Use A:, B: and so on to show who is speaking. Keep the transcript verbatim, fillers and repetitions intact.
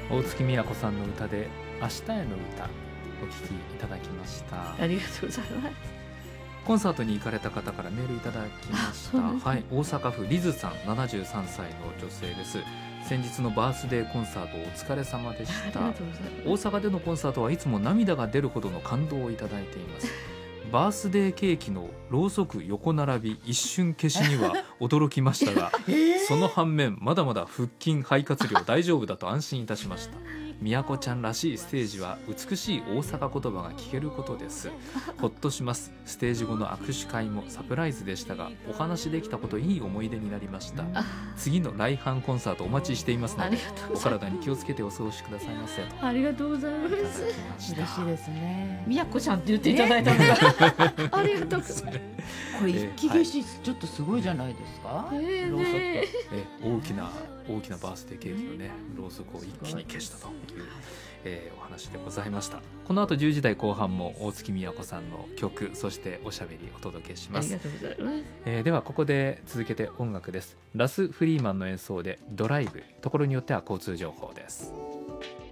A: 大月みやこさんの歌で明日への歌お聴きいただきました。
B: ありがとうございます。
A: コンサートに行かれた方からメールいただきました、はい、大阪府リズさんななじゅうさんさいの女性です。先日のバースデーコンサートお疲れ様でした。大阪でのコンサートはいつも涙が出るほどの感動をいただいています。バースデーケーキのろうそく横並び一瞬消しには驚きましたが、えー、その反面まだまだ腹筋肺活量大丈夫だと安心いたしました。みやこちゃんらしいステージは美しい大阪言葉が聞けることです。ほっとします。ステージ後の握手会もサプライズでしたが、お話できたこといい思い出になりました。次の来阪コンサートお待ちしていますので、お体に気をつけてお過ごしくださいませ。
B: ありがとうございます。
C: 嬉しいですね。
B: みやこちゃんって言っていただいたのが、ね、ありがとうございます。
C: これ一気消しちょっとすごいじゃないですか。
B: えー、
C: ろうそく、
A: え大きな大きなバースデーケーキのねろうそくを一気に消したという、えー、お話でございました。この後じゅうじ台後半も大月みやこさんの曲、そしておしゃべりお届けします。
B: ありがとうございます。
A: えー、ではここで続けて音楽です。ラス・フリーマンの演奏でドライブ、ところによっては交通情報です。